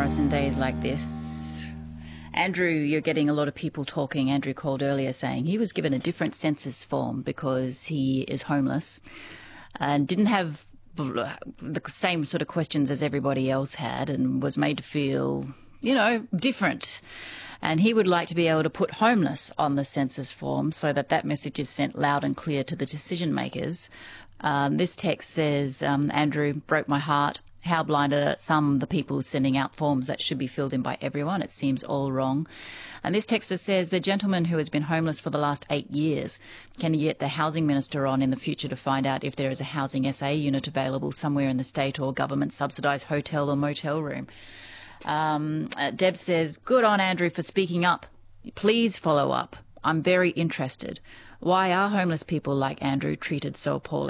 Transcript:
Morris in days like this. Andrew, you're getting a lot of people talking. Andrew called earlier saying he was given a different census form because he is homeless and didn't have the same sort of questions as everybody else had and was made to feel, different. And he would like to be able to put homeless on the census form so that message is sent loud and clear to the decision makers. This text says, Andrew, broke my heart. How blind are the people sending out forms that should be filled in by everyone? It seems all wrong. And this texter says, the gentleman who has been homeless for the last 8 years, can you get the housing minister on in the future to find out if there is a housing SA unit available somewhere in the state or government subsidised hotel or motel room? Deb says, good on Andrew for speaking up. Please follow up. I'm very interested. Why are homeless people like Andrew treated so poorly?